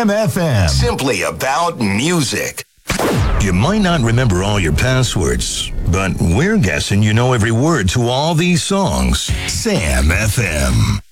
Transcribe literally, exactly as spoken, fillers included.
Sam F M. Simply about music. You might not remember all your passwords, but we're guessing you know every word to all these songs. Sam F M.